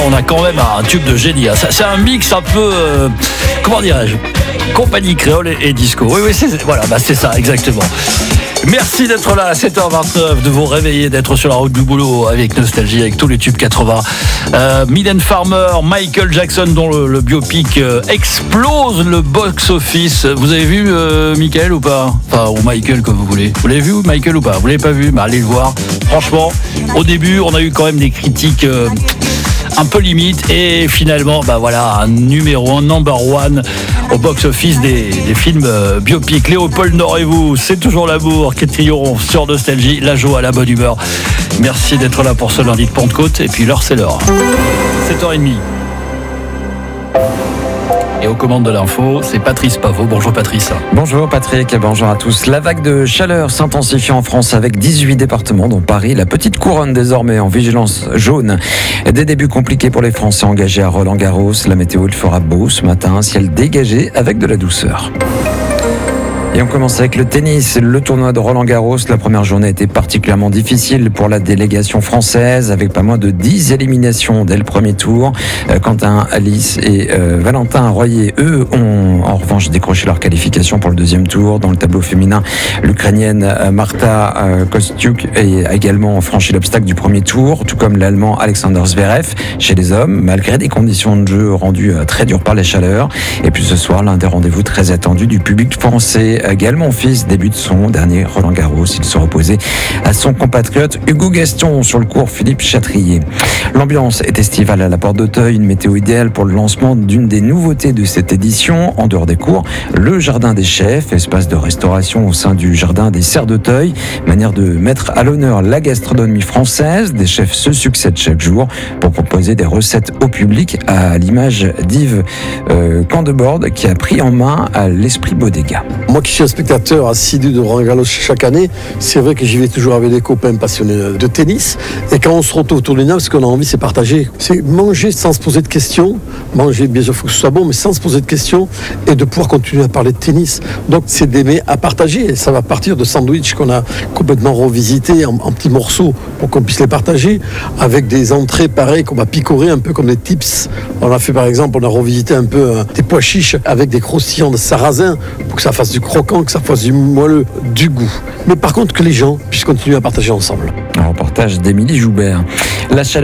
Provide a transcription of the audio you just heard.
On a quand même un tube de génie. C'est un mix un peu, comment dirais-je, compagnie créole et disco. Oui, c'est ça, exactement. Merci d'être là à 7h29, de vous réveiller, d'être sur la route du boulot avec Nostalgie, avec tous les tubes 80. Mylène Farmer, Michael Jackson, dont le biopic explose le box-office. Vous avez vu Michael ou pas? Enfin, ou Michael comme vous voulez. Vous l'avez vu Michael ou pas? Vous l'avez pas vu? Allez le voir. Franchement, au début, on a eu quand même des critiques un peu limite, et finalement un numéro 1, number one au box-office des films biopiques. Léopold Nord et vous, c'est toujours l'amour qui triomphe sur Nostalgie, la joie, la bonne humeur. Merci d'être là pour ce lundi de Pentecôte, et puis l'heure c'est l'heure, 7h30. Et aux commandes de l'info, c'est Patrice Pavot. Bonjour Patrice. Bonjour Patrick et bonjour à tous. La vague de chaleur s'intensifie en France avec 18 départements dont Paris, la petite couronne désormais en vigilance jaune. Des débuts compliqués pour les Français engagés à Roland-Garros. La météo, il fera beau ce matin, ciel dégagé avec de la douceur. Et on commence avec le tennis, le tournoi de Roland-Garros. La première journée était particulièrement difficile pour la délégation française, avec pas moins de 10 éliminations dès le premier tour. Quentin Alice et Valentin Royer, eux, ont en revanche décroché leur qualification pour le deuxième tour. Dans le tableau féminin, l'Ukrainienne Marta Kostyuk a également franchi l'obstacle du premier tour, tout comme l'Allemand Alexander Zverev. Chez les hommes, malgré des conditions de jeu rendues très dures par les chaleurs. Et puis ce soir, l'un des rendez-vous très attendus du public français. Gaël Monfils débute son dernier Roland-Garros. Il sera opposé à son compatriote Hugo Gaston sur le court Philippe Chatrier. L'ambiance est estivale à la Porte d'Auteuil, une météo idéale pour le lancement d'une des nouveautés de cette édition. En dehors des cours, le Jardin des Chefs, espace de restauration au sein du Jardin des Serres d'Auteuil. Manière de mettre à l'honneur la gastronomie française. Des chefs se succèdent chaque jour pour proposer des recettes au public, à l'image d'Yves Candeborde qui a pris en main à l'Esprit Bodega. Moi qui suis un spectateur assidu de Roland-Garros chaque année, c'est vrai que j'y vais toujours avec des copains passionnés de tennis. Et quand on se retrouve autour d'une table, ce qu'on a envie, c'est partager. C'est manger sans se poser de questions. Manger, bien sûr, il faut que ce soit bon, mais sans se poser de questions. Et de pouvoir continuer à parler de tennis. Donc, c'est d'aimer à partager. Et ça va partir de sandwichs qu'on a complètement revisités en petits morceaux pour qu'on puisse les partager. Avec des entrées pareilles qu'on va picorer un peu comme des tips. On a fait, par exemple, on a revisité un peu des pois chiches avec des croustillants de sarrasin pour que ça fasse du croquant, que ça fasse du moelleux, du goût. Mais par contre, que les gens puissent continuer à partager ensemble. Un reportage d'Émilie Joubert. La chaleur